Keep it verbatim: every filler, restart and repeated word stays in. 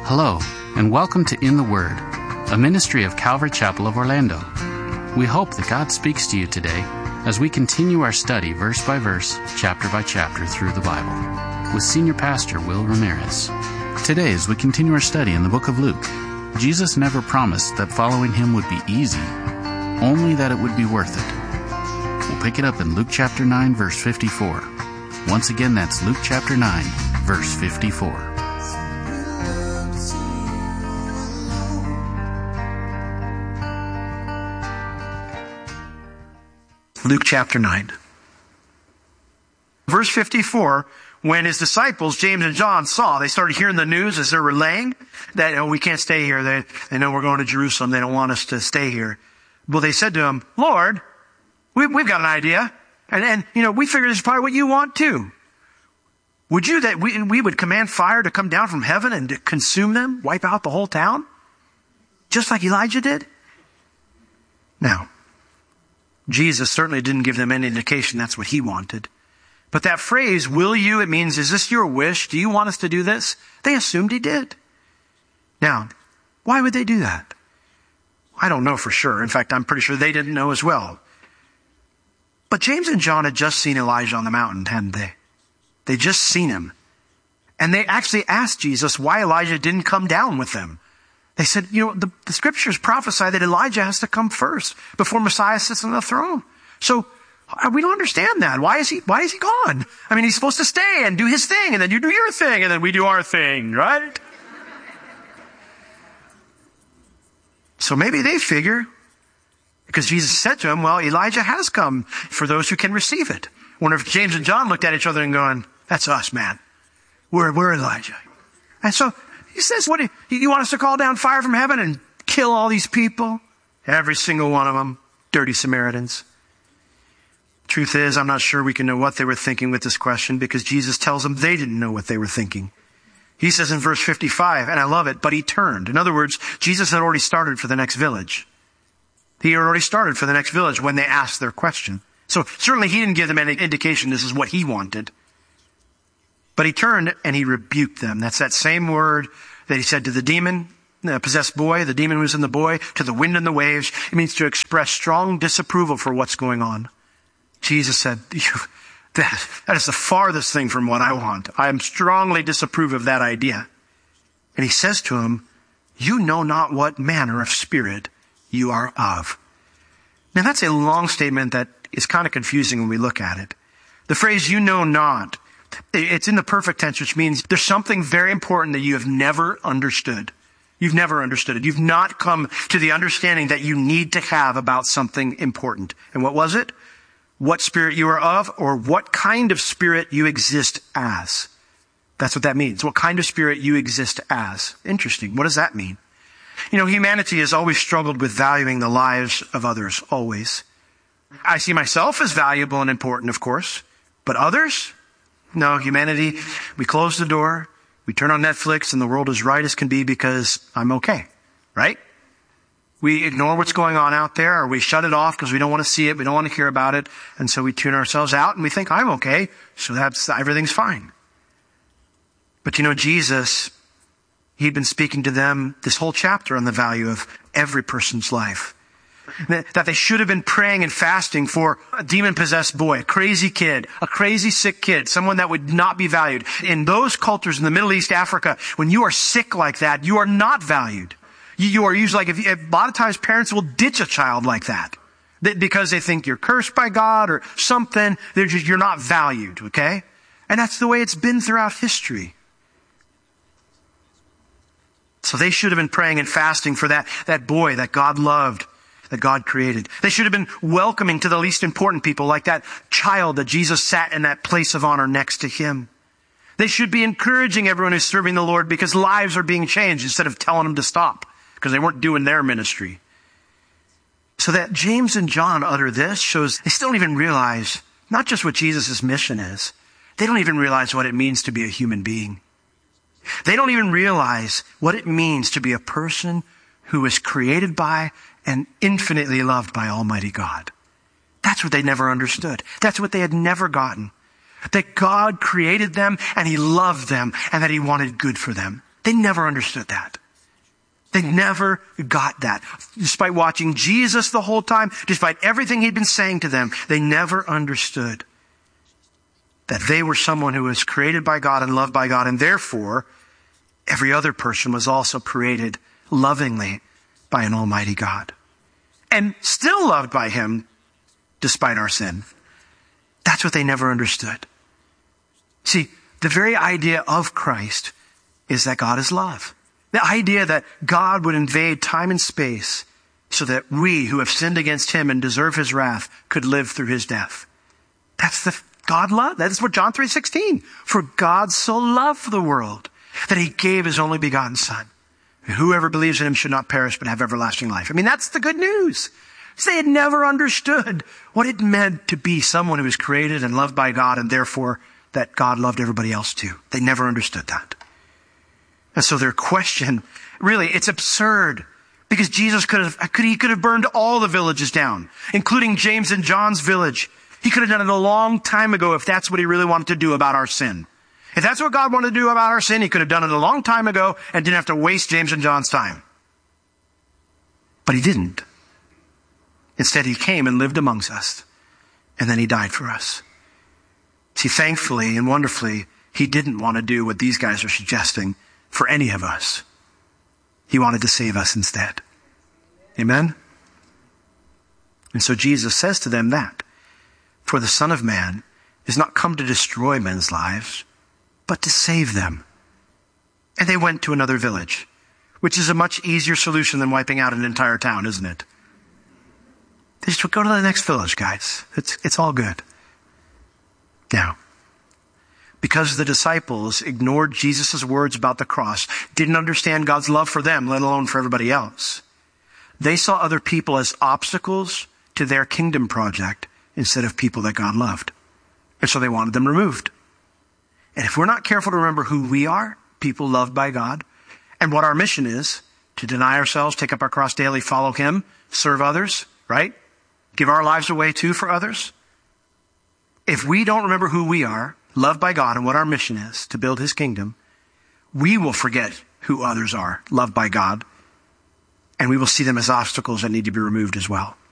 Hello, and welcome to In the Word, a ministry of Calvary Chapel of Orlando. We hope that God speaks to you today as we continue our study verse by verse, chapter by chapter through the Bible, with Senior Pastor Will Ramirez. Today, as we continue our study in the book of Luke, Jesus never promised that following him would be easy, only that it would be worth it. We'll pick it up in Luke chapter nine, verse fifty-four. Once again, that's Luke chapter nine, verse fifty-four. Luke chapter nine. Verse fifty-four, when his disciples, James and John, saw, they started hearing the news as they're relaying that, oh, we can't stay here. They, they know we're going to Jerusalem. They don't want us to stay here. Well, they said to him, Lord, we, we've got an idea. And, and, you know, we figure this is probably what you want too. Would you that we, we would command fire to come down from heaven and to consume them, wipe out the whole town? Just like Elijah did? Now, Jesus certainly didn't give them any indication that's what he wanted. But that phrase, will you, it means, is this your wish? Do you want us to do this? They assumed he did. Now, why would they do that? I don't know for sure. In fact, I'm pretty sure they didn't know as well. But James and John had just seen Elijah on the mountain, hadn't they? They just seen him. And they actually asked Jesus why Elijah didn't come down with them. They said, you know, the, the scriptures prophesy that Elijah has to come first before Messiah sits on the throne. So we don't understand that. Why is he, why is he gone? I mean, he's supposed to stay and do his thing, and then you do your thing, and then we do our thing, right? So maybe they figure, because Jesus said to them, well, Elijah has come for those who can receive it. I wonder if James and John looked at each other and going, that's us, man. We're, we're Elijah. And so he says, what do you, you want us to call down fire from heaven and kill all these people? Every single one of them, dirty Samaritans. Truth is, I'm not sure we can know what they were thinking with this question, because Jesus tells them they didn't know what they were thinking. He says in verse fifty-five, and I love it, but he turned. In other words, Jesus had already started for the next village. He had already started for the next village when they asked their question. So certainly he didn't give them any indication this is what he wanted. But he turned and he rebuked them. That's that same word that he said to the demon, the possessed boy, the demon was in the boy, to the wind and the waves. It means to express strong disapproval for what's going on. Jesus said, that, that is the farthest thing from what I want. I am strongly disapprove of that idea. And he says to him, you know not what manner of spirit you are of. Now that's a long statement that is kind of confusing when we look at it. The phrase, you know not, it's in the perfect tense, which means there's something very important that you have never understood. You've never understood it. You've not come to the understanding that you need to have about something important. And what was it? What spirit you are of, or what kind of spirit you exist as. That's what that means. What kind of spirit you exist as. Interesting. What does that mean? You know, humanity has always struggled with valuing the lives of others, always. I see myself as valuable and important, of course, but others? No, humanity, we close the door, we turn on Netflix, and the world is right as can be because I'm okay, right? We ignore what's going on out there, or we shut it off because we don't want to see it, we don't want to hear about it, and so we tune ourselves out and we think, I'm okay, so that's, everything's fine. But you know, Jesus, he'd been speaking to them this whole chapter on the value of every person's life. That they should have been praying and fasting for a demon-possessed boy, a crazy kid, a crazy sick kid, someone that would not be valued. In those cultures in the Middle East, Africa, when you are sick like that, you are not valued. You are usually like, if you, a lot of times parents will ditch a child like that because they think you're cursed by God or something. They're just, you're not valued, okay? And that's the way it's been throughout history. So they should have been praying and fasting for that, that boy that God loved, that God created. They should have been welcoming to the least important people, like that child that Jesus sat in that place of honor next to him. They should be encouraging everyone who's serving the Lord because lives are being changed instead of telling them to stop because they weren't doing their ministry. So that James and John utter this shows they still don't even realize not just what Jesus' mission is. They don't even realize what it means to be a human being. They don't even realize what it means to be a person who is created by and infinitely loved by Almighty God. That's what they never understood. That's what they had never gotten. That God created them and he loved them and that he wanted good for them. They never understood that. They never got that. Despite watching Jesus the whole time, despite everything he'd been saying to them, they never understood that they were someone who was created by God and loved by God, and therefore every other person was also created lovingly by an almighty God and still loved by him despite our sin. That's what they never understood. See, the very idea of Christ is that God is love. The idea that God would invade time and space so that we who have sinned against him and deserve his wrath could live through his death. That's the God love. That's what John three sixteen. For God so loved the world that he gave his only begotten son. And whoever believes in him should not perish but have everlasting life. I mean, that's the good news. They had never understood what it meant to be someone who was created and loved by God, and therefore that God loved everybody else too. They never understood that. And so their question, really, it's absurd, because Jesus could have, could, he could have burned all the villages down, including James and John's village. He could have done it a long time ago if that's what he really wanted to do about our sin. If that's what God wanted to do about our sin, he could have done it a long time ago and didn't have to waste James and John's time. But he didn't. Instead, he came and lived amongst us, and then he died for us. See, thankfully and wonderfully, he didn't want to do what these guys are suggesting for any of us. He wanted to save us instead. Amen? And so Jesus says to them that, for the Son of Man is not come to destroy men's lives, but to save them. And they went to another village, which is a much easier solution than wiping out an entire town, isn't it? They just go to the next village, guys. It's, it's all good. Now, because the disciples ignored Jesus' words about the cross, didn't understand God's love for them, let alone for everybody else, they saw other people as obstacles to their kingdom project instead of people that God loved. And so they wanted them removed. And if we're not careful to remember who we are, people loved by God, and what our mission is, to deny ourselves, take up our cross daily, follow him, serve others, right? Give our lives away too for others. If we don't remember who we are, loved by God, and what our mission is to build his kingdom, we will forget who others are, loved by God, and we will see them as obstacles that need to be removed as well.